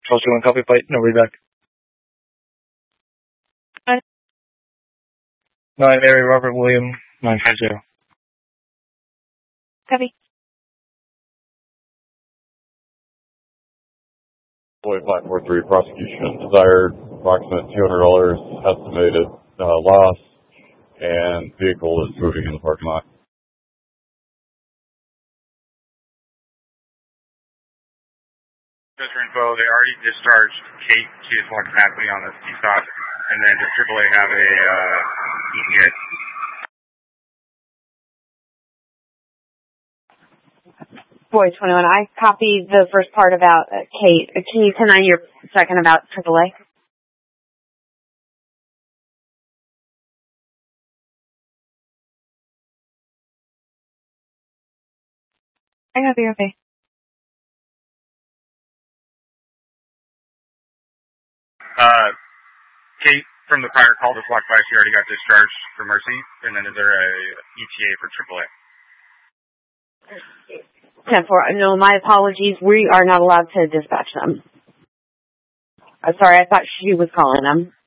Chelsea 1, copy flight, no readback. 9 Mary Robert William 950. Copy. Boy 543, prosecution desired approximate $200 estimated loss, and vehicle is moving in the parking lot. Just for info, they already discharged Kate. She just walked happily on the CSOC, and then just AAA have a ETA. Boy 21, I copied the first part about Kate. Can you 10-9 your second about AAA? I copy, okay. Kate, from the prior call, just walked by. She already got discharged for Mercy, and then is there a ETA for AAA? 10-4, no, my apologies. We are not allowed to dispatch them. I'm sorry, I thought she was calling them.